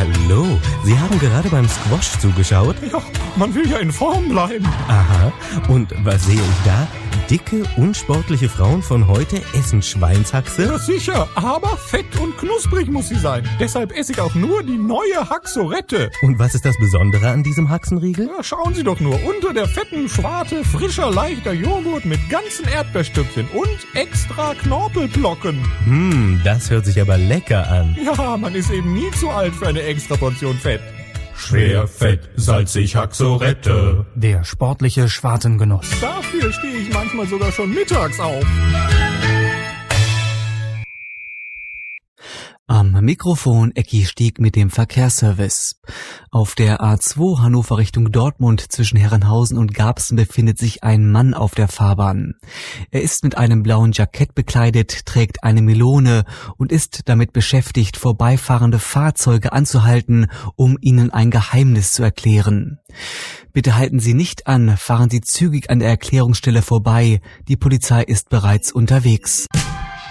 Hallo, Sie haben gerade beim Squash zugeschaut? Ja, man will ja in Form bleiben. Aha, und was sehe ich da? Dicke, unsportliche Frauen von heute essen Schweinshaxe? Ja, sicher, aber fett und knusprig muss sie sein. Deshalb esse ich auch nur die neue Haxorette. Und was ist das Besondere an diesem Haxenriegel? Ja, schauen Sie doch nur, unter der fetten Schwarte frischer, leichter Joghurt mit ganzen Erdbeerstückchen und extra Knorpelblocken. Das hört sich aber lecker an. Ja, man ist eben nie zu alt für eine extra Portion Fett. Schwer, fett, salzig, Haxorette. Der sportliche Schwartengenuss. Dafür stehe ich manchmal sogar schon mittags auf. Am Mikrofon Ecki Stieg mit dem Verkehrsservice. Auf der A2 Hannover Richtung Dortmund zwischen Herrenhausen und Garbsen befindet sich ein Mann auf der Fahrbahn. Er ist mit einem blauen Jackett bekleidet, trägt eine Melone und ist damit beschäftigt, vorbeifahrende Fahrzeuge anzuhalten, um ihnen ein Geheimnis zu erklären. Bitte halten Sie nicht an, fahren Sie zügig an der Erklärungsstelle vorbei. Die Polizei ist bereits unterwegs.